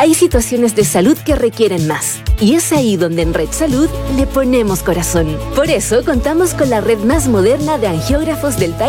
hay situaciones de salud que requieren más. Y es ahí donde en Red Salud le ponemos corazón. Por eso contamos con la red más moderna de angiógrafos del país.